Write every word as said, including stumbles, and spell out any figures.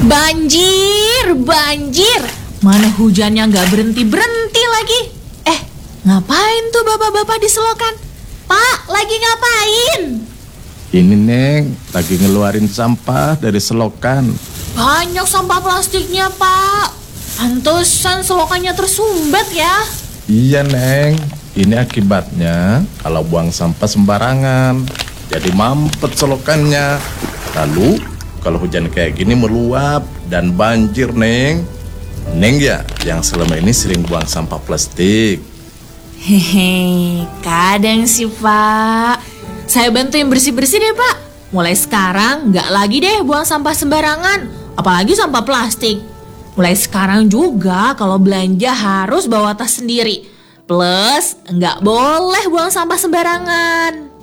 Banjir, banjir. Mana hujannya nggak berhenti-berhenti lagi. Eh, ngapain tuh bapak-bapak di selokan? Pak, lagi ngapain? Ini Neng, lagi ngeluarin sampah dari selokan. Banyak sampah plastiknya, Pak. Pantesan selokannya tersumbat ya. Iya Neng, ini akibatnya kalau buang sampah sembarangan, jadi mampet selokannya. Lalu kalau hujan kayak gini meluap dan banjir Neng. Neng ya yang selama ini sering buang sampah plastik. Hehe, kadang sih Pak. Saya bantuin bersih-bersih deh Pak. Mulai sekarang nggak lagi deh buang sampah sembarangan, apalagi sampah plastik. Mulai sekarang juga kalau belanja harus bawa tas sendiri. Plus nggak boleh buang sampah sembarangan.